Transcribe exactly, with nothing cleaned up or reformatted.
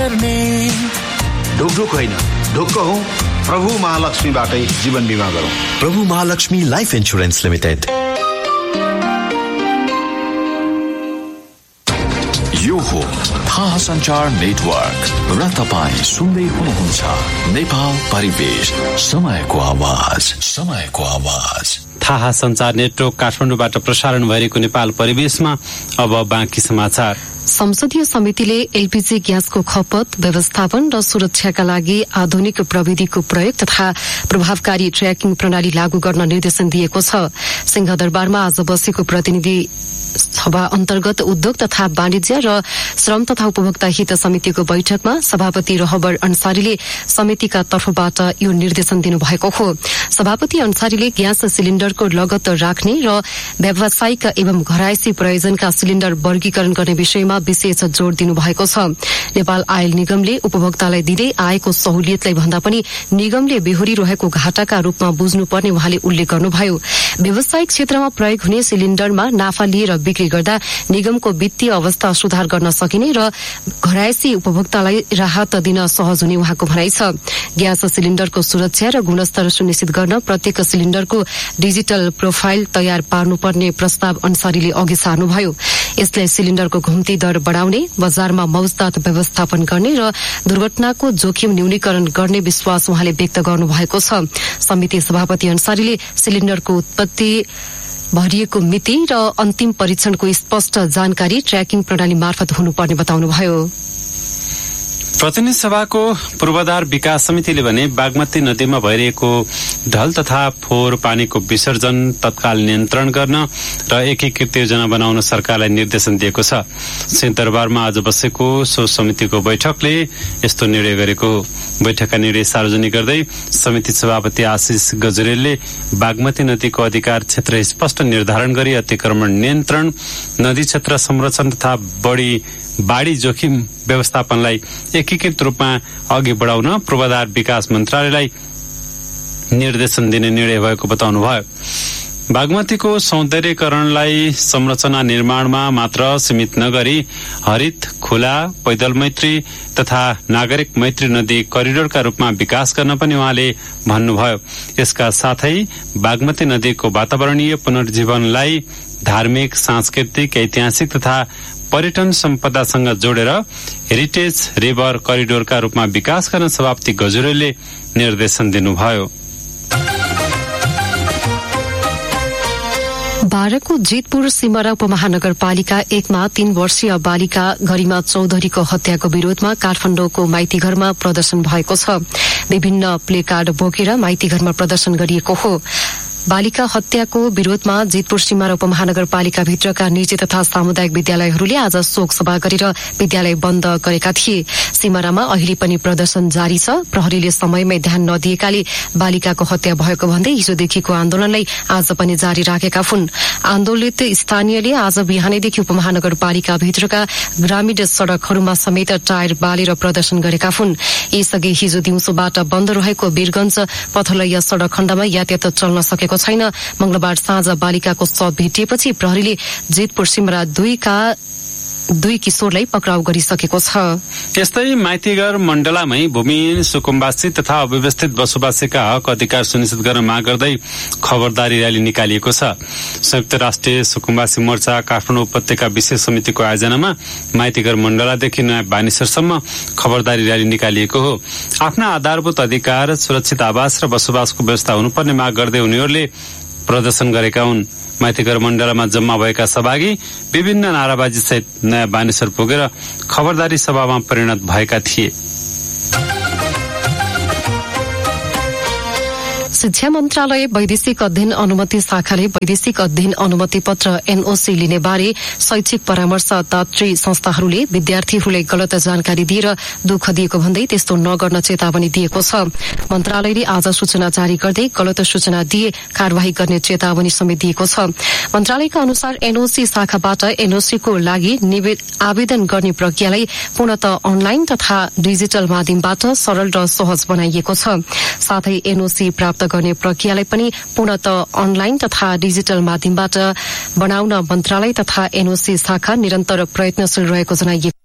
ढुकढुक होइन, ढुक्क हौ। प्रभु महालक्ष्मीबाटै जीवन बिमा गरौँ। प्रभु महालक्ष्मी लाइफ इन्स्योरेन्स लिमिटेड। यो हो थाहा सञ्चार नेटवर्क र तपाईँ सुन्दै हुनुहुन्छ नेपाल परिवेश, समयको आवाज, समयको आवाज। थाहा सञ्चार नेटवर्क काठमाडौँबाट प्रसारण भइरहेको नेपाल परिवेशमा अब बाँकी समाचार। संसदीय समितिले एलपीजी ग्यासको खपत, व्यवस्थापन र सुरक्षाका लागि आधुनिक प्रविधिको प्रयोग तथा प्रभावकारी ट्र्याकिङ प्रणाली लागू गर्न निर्देशन दिएको छ। सिंहदरबारमा आज बसेको प्रतिनिधि सभा अन्तर्गत उद्योग तथा वाणिज्य र श्रम तथा उपभोक्ता हित समितिको बैठकमा सभापति रहबर अन्सारीले समितिका तर्फबाट यो निर्देशन दिनुभएको हो। सभापति अन्सारीले ग्यास सिलिण्डरको लगत राख्ने र व्यावसायिक एवं घरायसी प्रयोजनका सिलिण्डर वर्गीकरण गर्ने विषयमा विशेष जोड़ दिनुभएको छ। नेपाल आयल निगमले उपभोक्तालाई दिँदै आएको सहुलियतलाई भन्दा पनि निगमले बेहोरिरहेको घाटाका रूपमा बुझ्नुपर्ने उहाँले उल्लेख गर्नुभयो। व्यावसायिक क्षेत्रमा प्रयोग हुने सिलिण्डरमा नाफा लिएर बिक्री गर्दा निगमको वित्तीय अवस्था सुधार गर्न सकिने र घरायसी उपभोक्तालाई राहत दिन सहज हुने उहाँको भनाइ छ। ग्यास सिलिण्डरको सुरक्षा र गुणस्तर सुनिश्चित गर्न प्रत्येक सिलिण्डरको डिजिटल प्रोफाइल तयार पार्नुपर्ने प्रस्ताव अन्सारीले अघि सार्नुभयो। यसले सिलिण्डरको घुम्ती दर बढ़ाउने, बजारमा मौजदात व्यवस्थापन गर्ने र दुर्घटनाको जोखिम न्यूनीकरण गर्ने विश्वास उहाँले व्यक्त गर्नुभएको छ। समिति सभापति अन्सारीले सिलिण्डरको उत्पत्ति, भरिएको मिति र अन्तिम परीक्षणको स्पष्ट जानकारी ट्र्याकिङ प्रणाली मार्फत हुनुपर्ने बताउनुभयो। प्रतिनिधि सभाको पूर्वाधार विकास समितिले भने बागमती नदीमा भइरहेको ढल तथा फोहोर पानीको विसर्जन तत्काल नियन्त्रण गर्न र एकीकृत योजना बनाउन सरकारलाई निर्देशन दिएको छ। सिंहदरबारमा आज बसेको सो समितिको बैठकले यस्तो निर्णय गरेको। बैठकका निर्णय सार्वजनिक गर्दै समिति सभापति आशिष गजरेलले बागमती नदीको अधिकार क्षेत्र स्पष्ट निर्धारण गरी अतिक्रमण नियन्त्रण, नदी क्षेत्र संरक्षण तथा बढी बाढ़ी जोखिम व्यवस्थापनलाई एकीकृत रूपमा अघि बढ़ाउन पूर्वाधार विकास मन्त्रालयलाई निर्देशन दिने निर्णय भएको बताउनुभयो। बागमतीको सौन्दर्यकरणलाई संरचना निर्माणमा मात्र सीमित नगरी हरित, खुला, पैदल मैत्री तथा नागरिक मैत्री नदी करिडोरका रूपमा विकास गर्न पनि उहाँले भन्नुभयो। यसका साथै बागमती नदीको वातावरणीय पुनर्जीवनलाई धार्मिक, सांस्कृतिक, ऐतिहासिक तथा पर्यटन सम्पदासँग जोडेर हेरिटेज रिभर करिडोरका रूपमा विकास गर्न सभापति गजुरेलले निर्देशन दिनुभयो। बाह्रको जितपुर सिमरा उपमहानगरपालिका एकमा तीन वर्षीय बालिका गरिमा चौधरीको हत्याको विरोधमा काठमाडौँको माइतीघरमा प्रदर्शन भएको छ। विभिन्न प्लेकार्ड बोकेर माइतीघरमा प्रदर्शन गरिएको हो। बालिका हत्याको विरोधमा जितपुर सिमरा उपमहानगरपालिका भित्रका निजी तथा सामुदायिक विद्यालयहरूले आज शोक सभा गरेर विद्यालय बन्द गरेका थिए। सिमरामा अहिले पनि प्रदर्शन जारी छ। प्रहरीले समयमै ध्यान नदिएकाले बालिकाको हत्या भएको भन्दै हिजोदेखिको आन्दोलनलाई आज पनि जारी राखेका हुन्। आन्दोलित स्थानीयले आज बिहानैदेखि उपमहानगरपालिका भित्रका ग्रामीण सड़कहरूमा समेत टायर बालेर प्रदर्शन गरेका हुन्। यसअघि हिजो दिउँसोबाट बन्द रहेको वीरगंज पथलैया सड़क खण्डमा यातायात चल्न सकेको छैन। मंगलबार साँझ बालिकाको शव भेटिएपछि प्रहरीले जितपुर सिमरा दुईका दुई किशोरलाई पक्राउ गरिसकेको छ। यस्तै माइतीघर मण्डलामै भूमिहीन सुकुम्बासी तथा अव्यवस्थित बसोबासीका हक अधिकार सुनिश्चित गर्न माग गर्दै खबरदारी रयाली निकालिएको छ। संयुक्त राष्ट्रिय सुकुम्बासी मोर्चा काठमाडौँ उपत्यका विशेष समितिको आयोजनामा माइतीघर मण्डलादेखि नयाँ बानेश्वरसम्म खबरदारी रयाली निकालिएको हो। आफ्ना आधारभूत अधिकार, सुरक्षित आवास र बसोबासको व्यवस्था हुनुपर्ने माग गर्दै उनीहरूले प्रदर्शन गरेका हुन्। माइतीघर मण्डलमा जम्मा भएका सहभागी विभिन्न नाराबाजी सहित नयाँ बानेश्वर पुगेर खबरदारी सभामा परिणत भएका थिए। शिक्षा मन्त्रालय वैदेशिक अध्ययन अनुमति शाखाले वैदेशिक अध्ययन अनुमति पत्र एनओसी लिने बारे शैक्षिक परामर्शदात्री संस्थाहरूले विद्यार्थीहरूलाई गलत जानकारी दिएर दुःख दिएको भन्दै त्यस्तो नगर्न चेतावनी दिएको छ। मन्त्रालयले आज सूचना जारी गर्दै गलत सूचना दिए कार्यवाही गर्ने चेतावनी समेत दिएको छ। मन्त्रालयका अनुसार एनओसी शाखाबाट एनओसीको लागि आवेदन गर्ने प्रक्रियालाई पूर्णतः अनलाइन तथा डिजिटल माध्यमबाट सरल र सहज बनाइएको छ। साथै एनओसी प्राप्त गर्ने प्रक्रियालाई पनि पूर्णतः अनलाइन तथा डिजिटल माध्यमबाट बनाउन मन्त्रालय तथा एनओसी शाखा निरन्तर प्रयत्नशील रहेको जनाइएको